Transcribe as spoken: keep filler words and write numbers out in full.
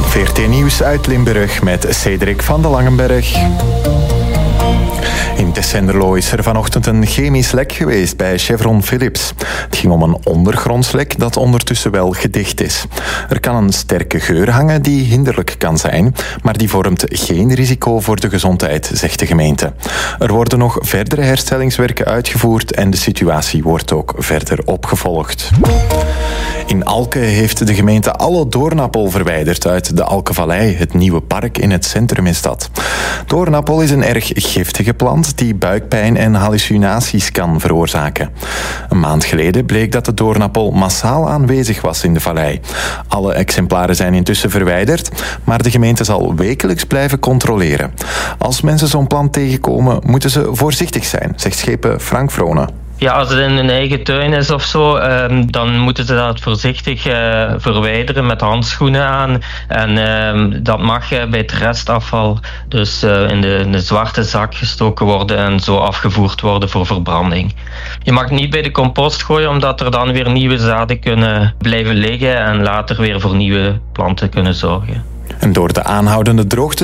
V R T Nieuws uit Limburg met Cedric van de Langenberg. In Tessenderlo is er vanochtend een chemisch lek geweest bij Chevron Philips. Het ging om een ondergrondslek dat ondertussen wel gedicht is. Er kan een sterke geur hangen die hinderlijk kan zijn, maar die vormt geen risico voor de gezondheid, zegt de gemeente. Er worden nog verdere herstellingswerken uitgevoerd en de situatie wordt ook verder opgevolgd. In Alke heeft de gemeente alle doornappel verwijderd uit de Alkevallei, het nieuwe park in het centrum is dat. Doornappel is een erg giftige plant die buikpijn en hallucinaties kan veroorzaken. Een maand geleden bleek dat de doornappel massaal aanwezig was in de vallei. Alle exemplaren zijn intussen verwijderd, maar de gemeente zal wekelijks blijven controleren. Als mensen zo'n plant tegenkomen, moeten ze voorzichtig zijn, zegt schepen Frank Vrone. Ja, als het in hun eigen tuin is of zo, um, dan moeten ze dat voorzichtig uh, verwijderen met handschoenen aan. En um, dat mag uh, bij het restafval dus uh, in, de, in de zwarte zak gestoken worden en zo afgevoerd worden voor verbranding. Je mag het niet bij de compost gooien, omdat er dan weer nieuwe zaden kunnen blijven liggen en later weer voor nieuwe planten kunnen zorgen. En door de aanhoudende droogte